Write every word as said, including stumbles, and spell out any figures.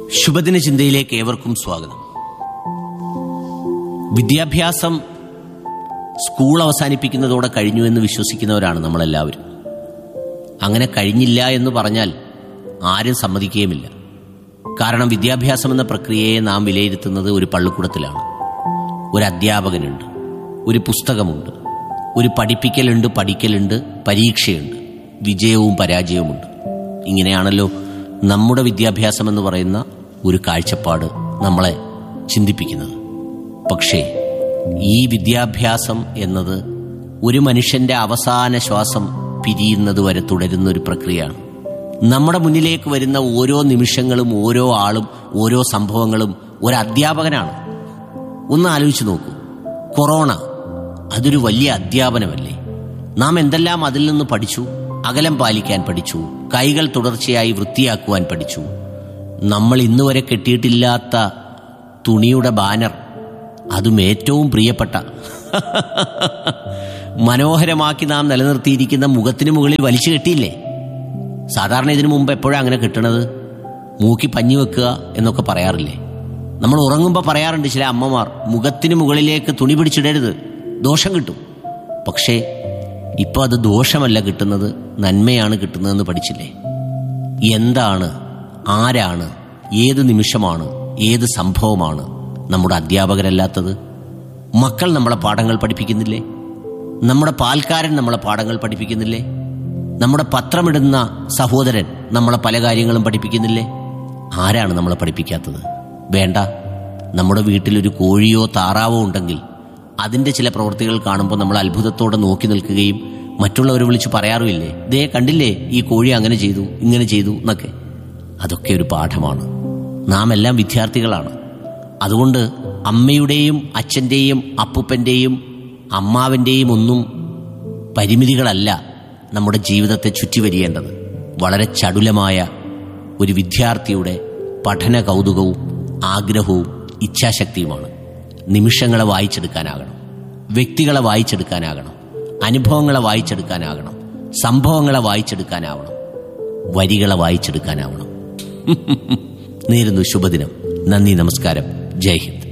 ശുഭദിന ചിന്തയിലേക്ക് ഏവർക്കും സ്വാഗതം. വിദ്യാഭ്യാസം സ്കൂൾ അവസാനിപ്പിക്കുന്നതോടെ കഴിഞ്ഞു എന്ന് വിശ്വസിക്കുന്നവരാണ് നമ്മളെല്ലാവരും. അങ്ങനെ കഴിഞ്ഞില്ല എന്ന് പറഞ്ഞാൽ ആരും സമ്മതിക്കുകയുമില്ല. കാരണം വിദ്യാഭ്യാസം എന്ന പ്രക്രിയയെ നാം വിലയിരുത്തുന്നത് ഒരു പള്ളിക്കൂടത്തിലാണ്. ഒരു അധ്യാപകനുണ്ട്, ഒരു പുസ്തകമുണ്ട്, ഒരു പഠിപ്പിക്കലുണ്ട്, പഠിക്കലുണ്ട്, പരീക്ഷയുണ്ട്, വിജയവും പരാജയവുമുണ്ട്. ഇങ്ങനെയാണല്ലോ നമ്മുടെ വിദ്യാഭ്യാസം എന്ന് പറയുന്ന ഒരു കാഴ്ചപ്പാട് നമ്മളെ ചിന്തിപ്പിക്കുന്നത്. പക്ഷേ ഈ വിദ്യാഭ്യാസം എന്നത് ഒരു മനുഷ്യന്റെ അവസാന ശ്വാസം പിരിയുന്നത് വരെ തുടരുന്ന ഒരു പ്രക്രിയയാണ്. നമ്മുടെ മുന്നിലേക്ക് വരുന്ന ഓരോ നിമിഷങ്ങളും, ഓരോ ആളും, ഓരോ സംഭവങ്ങളും ഒരു അധ്യാപകനാണ്. ഒന്ന് ആലോചിച്ച് നോക്കൂ. കൊറോണ അതൊരു വലിയ അധ്യാപനമല്ലേ? നാം എന്തെല്ലാം അതിൽ നിന്ന് പഠിച്ചു? അകലം പാലിക്കാൻ പഠിച്ചു, കൈകൾ തുടർച്ചയായി വൃത്തിയാക്കുവാൻ പഠിച്ചു. നമ്മൾ ഇന്നുവരെ കെട്ടിയിട്ടില്ലാത്ത തുണിയുടെ ബാനർ, അതും ഏറ്റവും പ്രിയപ്പെട്ട മനോഹരമാക്കി നാം നിലനിർത്തിയിരിക്കുന്ന മുഖത്തിന് മുകളിൽ വലിച്ചു കെട്ടിയില്ലേ? സാധാരണ ഇതിനു മുമ്പ് എപ്പോഴാണ് അങ്ങനെ കെട്ടണത്? മൂക്കി പഞ്ഞി വെക്കുക എന്നൊക്കെ പറയാറില്ലേ? നമ്മൾ ഉറങ്ങുമ്പോൾ പറയാറുണ്ട് ചില അമ്മമാർ, മുഖത്തിന് മുകളിലേക്ക് തുണി പിടിച്ചിടരുത്, ദോഷം കിട്ടും. പക്ഷേ ഇപ്പോൾ അത് ദോഷമല്ല കിട്ടുന്നത്, നന്മയാണ് കിട്ടുന്നതെന്ന് പഠിച്ചില്ലേ? എന്താണ്, ആരാണ്, ഏത് നിമിഷമാണ്, ഏത് സംഭവമാണ് നമ്മുടെ അധ്യാപകരല്ലാത്തത്? മക്കൾ നമ്മളെ പാഠങ്ങൾ പഠിപ്പിക്കുന്നില്ലേ? നമ്മുടെ പാൽക്കാരൻ നമ്മളെ പാഠങ്ങൾ പഠിപ്പിക്കുന്നില്ലേ? നമ്മുടെ പത്രമിടുന്ന സഹോദരൻ നമ്മളെ പല കാര്യങ്ങളും പഠിപ്പിക്കുന്നില്ലേ? ആരാണ് നമ്മളെ പഠിപ്പിക്കാത്തത്? വേണ്ട, നമ്മുടെ വീട്ടിലൊരു കോഴിയോ താറാവോ ഉണ്ടെങ്കിൽ അതിൻ്റെ ചില പ്രവൃത്തികൾ കാണുമ്പോൾ നമ്മൾ അത്ഭുതത്തോടെ നോക്കി നിൽക്കുകയും മറ്റുള്ളവരെ വിളിച്ച് പറയാറുമില്ലേ, ദേ കണ്ടില്ലേ ഈ കോഴി അങ്ങനെ ചെയ്തു, ഇങ്ങനെ ചെയ്തു എന്നൊക്കെ. അതൊക്കെ ഒരു പാഠമാണ്. നാം എല്ലാം വിദ്യാർത്ഥികളാണ്. അതുകൊണ്ട് അമ്മയുടെയും അച്ഛൻ്റെയും അപ്പൂപ്പൻ്റെയും അമ്മാവിൻ്റെയും ഒന്നും പരിമിതികളല്ല നമ്മുടെ ജീവിതത്തെ ചുറ്റിവരിയേണ്ടത്. വളരെ ചടുലമായ ഒരു വിദ്യാർത്ഥിയുടെ പഠന കൗതുകവും ആഗ്രഹവും ഇച്ഛാശക്തിയുമാണ്. നിമിഷങ്ങളെ വായിച്ചെടുക്കാനാകണം, വ്യക്തികളെ വായിച്ചെടുക്കാനാകണം, അനുഭവങ്ങളെ വായിച്ചെടുക്കാനാകണം, സംഭവങ്ങളെ വായിച്ചെടുക്കാനാവണം, വരികളെ വായിച്ചെടുക്കാനാവണം. നേരുന്നു ശുഭദിനം. നന്ദി, നമസ്കാരം, ജയ് ഹിന്ദ്.